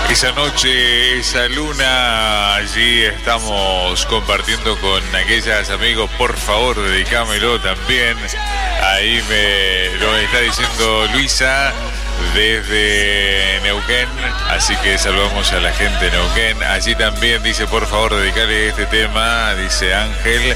Esa noche, esa luna, allí estamos compartiendo con aquellas amigos. Por favor, dedicámelo también. Ahí me lo está diciendo Luisa desde Neuquén, así que saludamos a la gente de Neuquén. Allí también dice, por favor, dedicarle este tema, dice Ángel,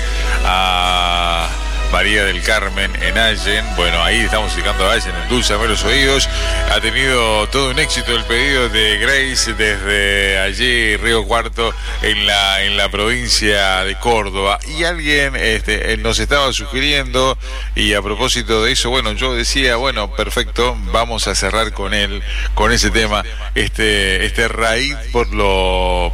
a María del Carmen en Allen. Bueno, ahí estamos dedicando a Allen, en Dúlzame los oídos. Ha tenido todo un éxito el pedido de Grace desde allí, Río Cuarto, en la provincia de Córdoba. Y alguien nos estaba sugiriendo, y a propósito de eso, bueno, yo decía, bueno, perfecto, vamos a cerrar con él, con ese tema, este raíz por lo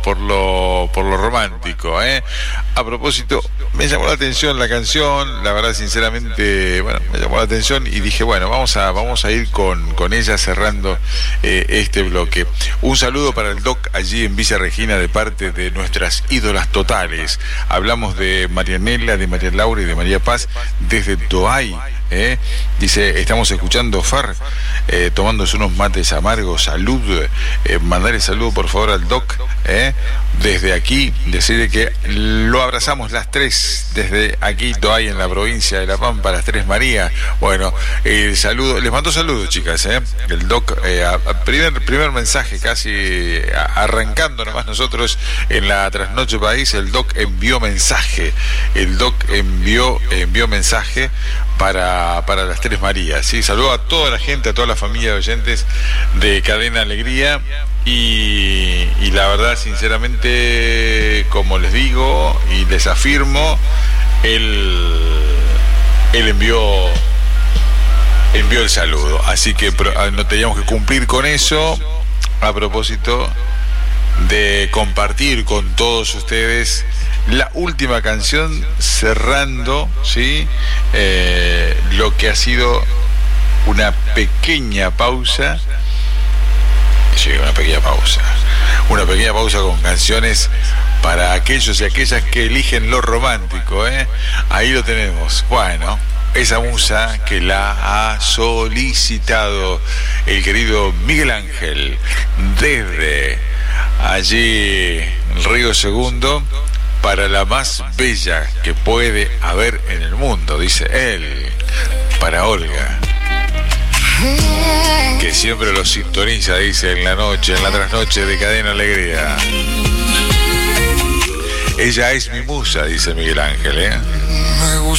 romántico, ¿eh? A propósito, me llamó la atención la canción, la verdad, sinceramente, bueno, me llamó la atención y dije, bueno, vamos a ir con ella cerrando este bloque. Un saludo para el Doc allí en Villa Regina de parte de nuestras ídolas totales. Hablamos de Marianela, de María Laura y de María Paz desde Toay. Dice, estamos escuchando Far, tomándose unos mates amargos. Salud, mandarle saludo por favor al Doc, desde aquí, decirle que lo abrazamos las tres desde aquí, Toay, en la provincia de La Pampa, las tres Marías. Bueno, el saludo, les mando saludos, chicas, el Doc, primer mensaje, casi arrancando nomás nosotros en la Trasnoche País. El Doc envió mensaje, envió mensaje para las tres Marías, ¿sí? Saludo a toda la gente, a toda la familia de oyentes de Cadena Alegría, y la verdad, sinceramente, como les digo y les afirmo, él envió el saludo, así que no teníamos que cumplir con eso, a propósito de compartir con todos ustedes la última canción, cerrando, ¿sí? Lo que ha sido una pequeña pausa. Sí, una pequeña pausa con canciones para aquellos y aquellas que eligen lo romántico, Ahí lo tenemos. Bueno, esa musa que la ha solicitado el querido Miguel Ángel desde allí, Río Segundo, para la más bella que puede haber en el mundo, dice él, para Olga, que siempre lo sintoniza, dice, en la trasnoche de Cadena Alegría. Ella es mi musa, dice Miguel Ángel, Me gusta.